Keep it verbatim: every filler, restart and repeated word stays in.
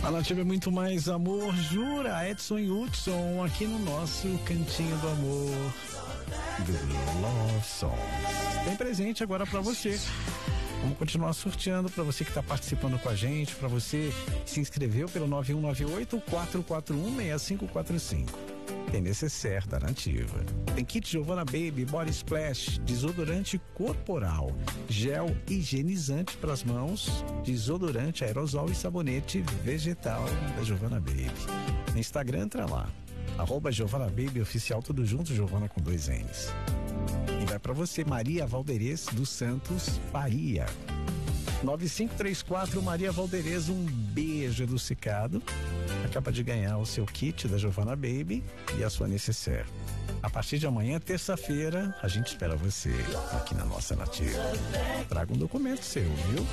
A Nativa é muito mais amor, jura? Edson e Hudson aqui no nosso Cantinho do Amor do Love Songs. Tem presente agora pra você. Vamos continuar sorteando para você que está participando com a gente, para você que se inscreveu pelo nove um nove oito, quatro quatro um, seis cinco quatro cinco. Tem necessaire da Nativa. Tem kit Giovanna Baby, Body Splash, desodorante corporal, gel higienizante para as mãos, desodorante aerosol e sabonete vegetal da Giovanna Baby. No Instagram, entra lá, arroba Giovanna Baby Oficial, tudo junto, Giovanna com dois N's. E vai para você, Maria Valderez dos Santos, Bahia. nove cinco três quatro, Maria Valderez, um beijo do Cicado. Acaba de ganhar o seu kit da Giovanna Baby e a sua necessaire. A partir de amanhã, terça-feira, a gente espera você aqui na nossa Nativa. Traga um documento seu, viu?